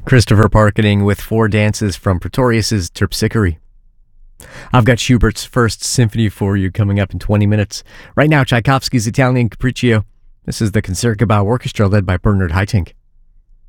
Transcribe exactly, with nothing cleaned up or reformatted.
Christopher Parkening with four dances from Pretorius's Terpsichore. I've got Schubert's First Symphony for you coming up in twenty minutes. Right now, Tchaikovsky's Italian Capriccio. This is the Concertgebouw Orchestra led by Bernard Haitink.